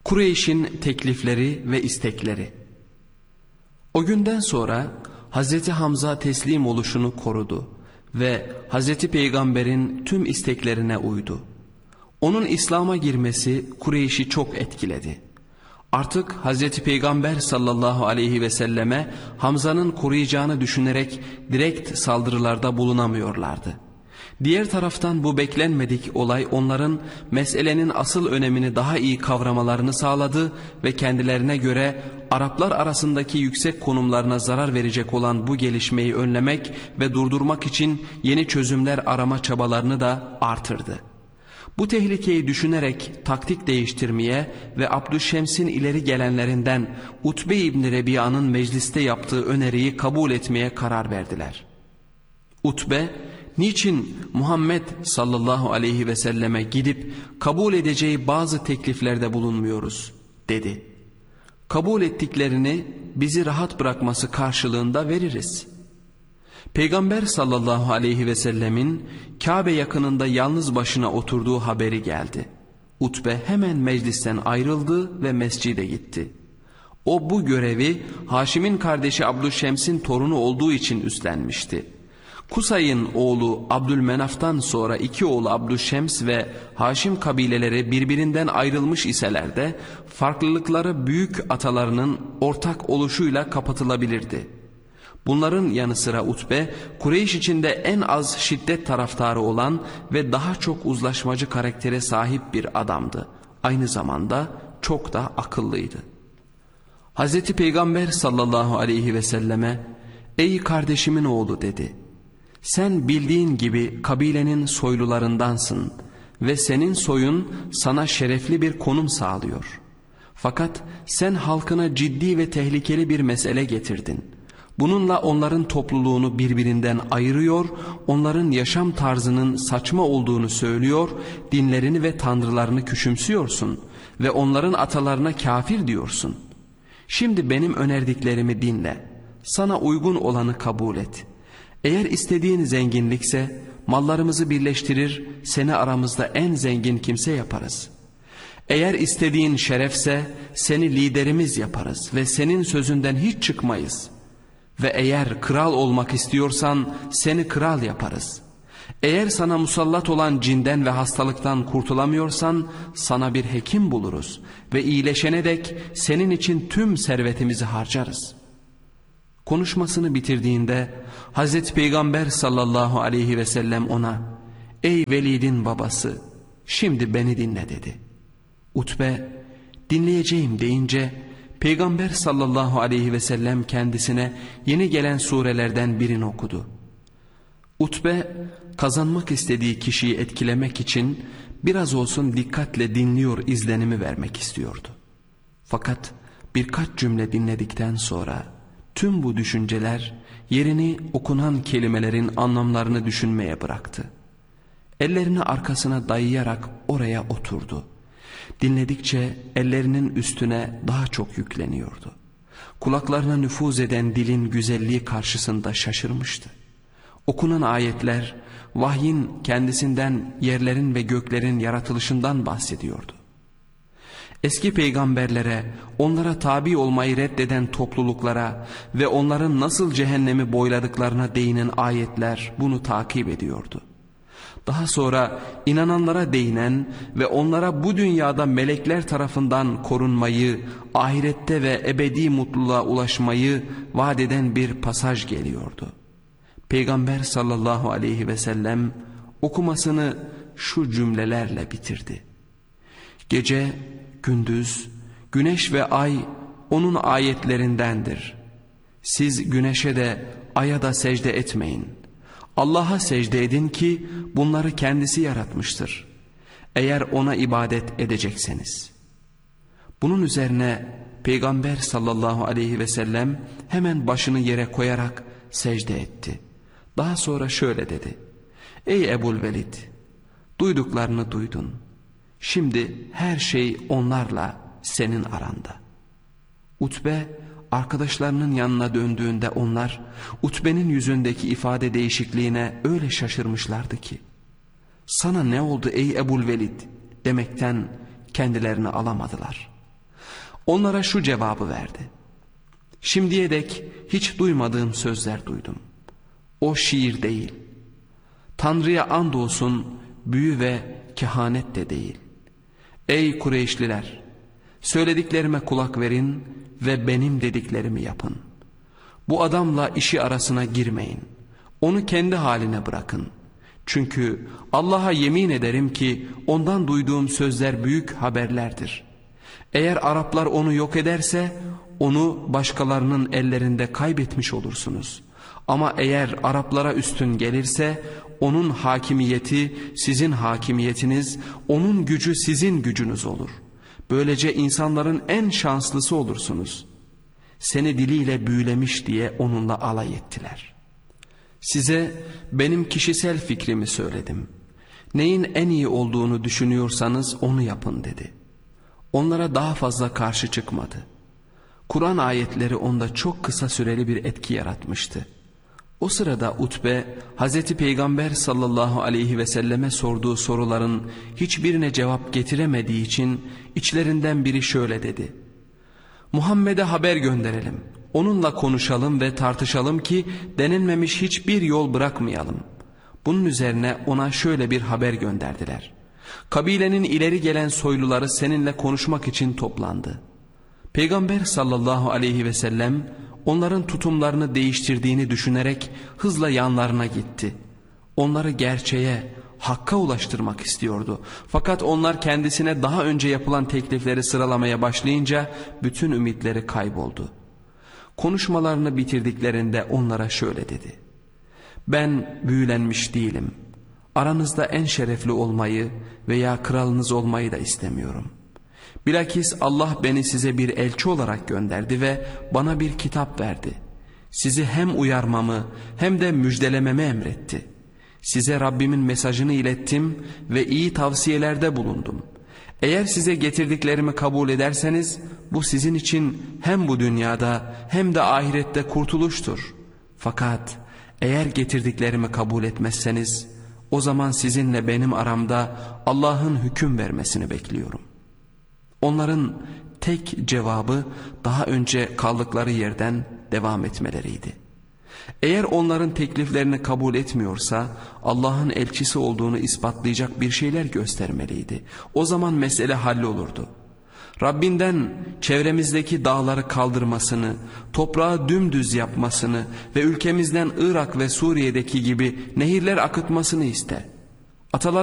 Kureyş'in teklifleri ve istekleri. O günden sonra Hazreti Hamza teslim oluşunu korudu ve Hazreti Peygamber'in tüm isteklerine uydu. Onun İslam'a girmesi Kureyş'i çok etkiledi. Artık Hazreti Peygamber sallallahu aleyhi ve selleme Hamza'nın koruyacağını düşünerek direkt saldırılarda bulunamıyorlardı. Diğer taraftan bu beklenmedik olay onların meselenin asıl önemini daha iyi kavramalarını sağladı ve kendilerine göre Araplar arasındaki yüksek konumlarına zarar verecek olan bu gelişmeyi önlemek ve durdurmak için yeni çözümler arama çabalarını da artırdı. Bu tehlikeyi düşünerek taktik değiştirmeye ve Abdüşşems'in ileri gelenlerinden Utbe İbni Rebiya'nın mecliste yaptığı öneriyi kabul etmeye karar verdiler. Utbe, niçin Muhammed sallallahu aleyhi ve selleme gidip kabul edeceği bazı tekliflerde bulunmuyoruz dedi. Kabul ettiklerini bizi rahat bırakması karşılığında veririz. Peygamber sallallahu aleyhi ve sellemin Kabe yakınında yalnız başına oturduğu haberi geldi. Utbe hemen meclisten ayrıldı ve mescide gitti. O bu görevi Haşim'in kardeşi Abdüşşems'in torunu olduğu için üstlenmişti. Kusay'ın oğlu Abdülmenaf'tan sonra iki oğlu Abdüşşems ve Haşim kabileleri birbirinden ayrılmış iseler de farklılıkları büyük atalarının ortak oluşuyla kapatılabilirdi. Bunların yanı sıra Utbe, Kureyş içinde en az şiddet taraftarı olan ve daha çok uzlaşmacı karaktere sahip bir adamdı. Aynı zamanda çok da akıllıydı. Hazreti Peygamber sallallahu aleyhi ve selleme, "Ey kardeşimin oğlu," dedi. "Sen bildiğin gibi kabilenin soylularındansın ve senin soyun sana şerefli bir konum sağlıyor. Fakat sen halkına ciddi ve tehlikeli bir mesele getirdin. Bununla onların topluluğunu birbirinden ayırıyor, onların yaşam tarzının saçma olduğunu söylüyor, dinlerini ve tanrılarını küçümsüyorsun ve onların atalarına kafir diyorsun. Şimdi benim önerdiklerimi dinle, sana uygun olanı kabul et. Eğer istediğin zenginlikse mallarımızı birleştirir, seni aramızda en zengin kimse yaparız. Eğer istediğin şerefse seni liderimiz yaparız ve senin sözünden hiç çıkmayız. Ve eğer kral olmak istiyorsan seni kral yaparız. Eğer sana musallat olan cinden ve hastalıktan kurtulamıyorsan sana bir hekim buluruz ve iyileşene dek senin için tüm servetimizi harcarız." Konuşmasını bitirdiğinde Hazreti Peygamber sallallahu aleyhi ve sellem ona, "Ey Velid'in babası, şimdi beni dinle," dedi. Utbe, "Dinleyeceğim," deyince Peygamber sallallahu aleyhi ve sellem kendisine yeni gelen surelerden birini okudu. Utbe, kazanmak istediği kişiyi etkilemek için biraz olsun dikkatle dinliyor izlenimi vermek istiyordu. Fakat birkaç cümle dinledikten sonra tüm bu düşünceler yerini okunan kelimelerin anlamlarını düşünmeye bıraktı. Ellerini arkasına dayayarak oraya oturdu. Dinledikçe ellerinin üstüne daha çok yükleniyordu. Kulaklarına nüfuz eden dilin güzelliği karşısında şaşırmıştı. Okunan ayetler vahyin kendisinden, yerlerin ve göklerin yaratılışından bahsediyordu. Eski peygamberlere, onlara tabi olmayı reddeden topluluklara ve onların nasıl cehennemi boyladıklarına değinen ayetler bunu takip ediyordu. Daha sonra inananlara değinen ve onlara bu dünyada melekler tarafından korunmayı, ahirette ve ebedi mutluluğa ulaşmayı vaat eden bir pasaj geliyordu. Peygamber sallallahu aleyhi ve sellem okumasını şu cümlelerle bitirdi: "Gece, gündüz, güneş ve ay onun ayetlerindendir. Siz güneşe de aya da secde etmeyin. Allah'a secde edin ki bunları kendisi yaratmıştır. Eğer ona ibadet edecekseniz." Bunun üzerine Peygamber sallallahu aleyhi ve sellem hemen başını yere koyarak secde etti. Daha sonra şöyle dedi: "Ey Ebu'l-Velid, duyduklarını duydun. Şimdi her şey onlarla senin aranda." Utbe arkadaşlarının yanına döndüğünde onlar Utbe'nin yüzündeki ifade değişikliğine öyle şaşırmışlardı ki, "Sana ne oldu ey Ebu'l-Velid?" demekten kendilerini alamadılar. Onlara şu cevabı verdi: şimdiye dek hiç duymadığım sözler duydum. O şiir değil. Tanrı'ya andolsun büyü ve kehanet de değil. Ey Kureyşliler! Söylediklerime kulak verin ve benim dediklerimi yapın. Bu adamla işi arasına girmeyin. Onu kendi haline bırakın. Çünkü Allah'a yemin ederim ki ondan duyduğum sözler büyük haberlerdir. Eğer Araplar onu yok ederse onu başkalarının ellerinde kaybetmiş olursunuz. Ama eğer Araplara üstün gelirse onun hakimiyeti sizin hakimiyetiniz, onun gücü sizin gücünüz olur. Böylece insanların en şanslısı olursunuz. Seni diliyle büyülemiş diye onunla alay ettiler. Size benim kişisel fikrimi söyledim. Neyin en iyi olduğunu düşünüyorsanız onu yapın dedi. Onlara daha fazla karşı çıkmadı. Kur'an ayetleri onda çok kısa süreli bir etki yaratmıştı. O sırada Utbe, Hazreti Peygamber sallallahu aleyhi ve selleme sorduğu soruların hiçbirine cevap getiremediği için içlerinden biri şöyle dedi: Muhammed'e haber gönderelim, onunla konuşalım ve tartışalım ki denenmemiş hiçbir yol bırakmayalım. Bunun üzerine ona şöyle bir haber gönderdiler: kabilenin ileri gelen soyluları seninle konuşmak için toplandı. Peygamber sallallahu aleyhi ve sellem onların tutumlarını değiştirdiğini düşünerek hızla yanlarına gitti. Onları gerçeğe, hakka ulaştırmak istiyordu. Fakat onlar kendisine daha önce yapılan teklifleri sıralamaya başlayınca bütün ümitleri kayboldu. Konuşmalarını bitirdiklerinde onlara şöyle dedi: ben büyülenmiş değilim. Aranızda en şerefli olmayı veya kralınız olmayı da istemiyorum. Bilakis Allah beni size bir elçi olarak gönderdi ve bana bir kitap verdi. Sizi hem uyarmamı hem de müjdelememi emretti. Size Rabbimin mesajını ilettim ve iyi tavsiyelerde bulundum. Eğer size getirdiklerimi kabul ederseniz bu sizin için hem bu dünyada hem de ahirette kurtuluştur. Fakat eğer getirdiklerimi kabul etmezseniz o zaman sizinle benim aramda Allah'ın hüküm vermesini bekliyorum. Onların tek cevabı daha önce kaldıkları yerden devam etmeleriydi. Eğer onların tekliflerini kabul etmiyorsa Allah'ın elçisi olduğunu ispatlayacak bir şeyler göstermeliydi. O zaman mesele hallolurdu. Rabbinden çevremizdeki dağları kaldırmasını, toprağı dümdüz yapmasını ve ülkemizden Irak ve Suriye'deki gibi nehirler akıtmasını iste.